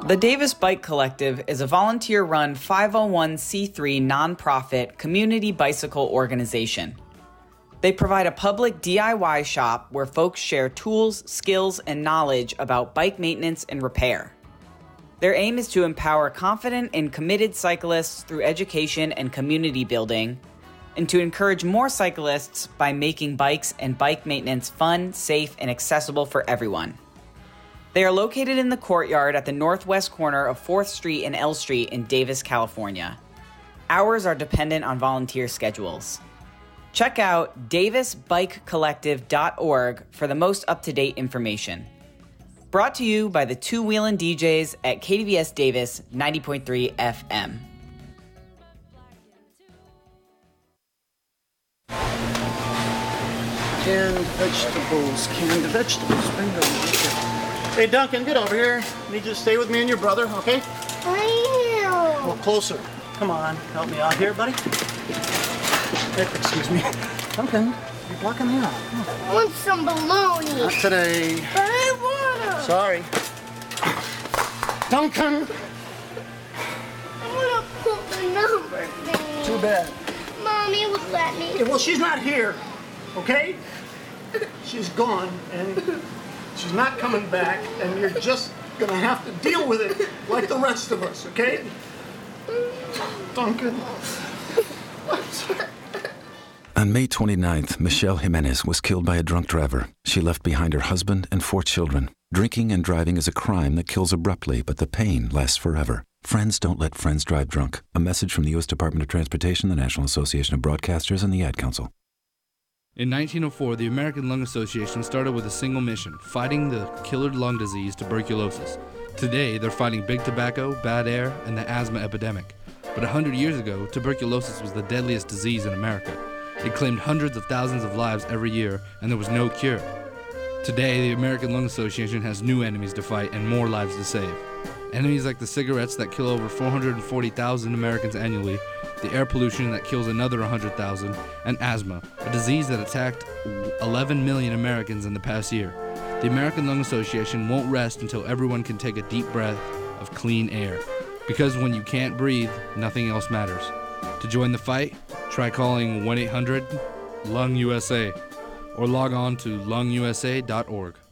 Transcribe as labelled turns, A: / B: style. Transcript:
A: The Davis Bike Collective is a volunteer-run 501c3 nonprofit community bicycle organization. They provide a public DIY shop where folks share tools, skills, and knowledge about bike maintenance and repair. Their aim is to empower confident and committed cyclists through education and community building, and to encourage more cyclists by making bikes and bike maintenance fun, safe, and accessible for everyone. They are located in the courtyard at the northwest corner of 4th Street and L Street in Davis, California. Hours are dependent on volunteer schedules. Check out davisbikecollective.org for the most up-to-date information. Brought to you by the Two Wheelin' DJs at KDVS Davis 90.3 FM.
B: Canned vegetables, bingo. Hey, Duncan, get over here. Need you to stay with me and your brother, okay?
C: I am.
B: Well, closer. Come on, help me out here, buddy. Excuse me. Duncan, you're blocking me out.
C: I want some bologna.
B: Not today.
C: But I want them.
B: Sorry. Duncan!
C: I want to put the number thing.
B: Too bad.
C: Mommy would let me.
B: Yeah, well, she's not here, okay? She's gone, and she's not coming back, and you're just gonna have to deal with it like the rest of us, okay? Duncan.
D: On May 29th, Michelle Jimenez was killed by a drunk driver. She left behind her husband and 4 children. Drinking and driving is a crime that kills abruptly, but the pain lasts forever. Friends don't let friends drive drunk. A message from the U.S. Department of Transportation, the National Association of Broadcasters, and the Ad Council.
E: In 1904, the American Lung Association started with a single mission, fighting the killer lung disease, tuberculosis. Today, they're fighting big tobacco, bad air, and the asthma epidemic. But 100 years ago, tuberculosis was the deadliest disease in America. It claimed hundreds of thousands of lives every year, and there was no cure. Today, the American Lung Association has new enemies to fight and more lives to save. Enemies like the cigarettes that kill over 440,000 Americans annually, the air pollution that kills another 100,000, and asthma, a disease that attacked 11 million Americans in the past year. The American Lung Association won't rest until everyone can take a deep breath of clean air. Because when you can't breathe, nothing else matters. To join the fight, try calling 1-800-LUNG-USA or log on to lungusa.org.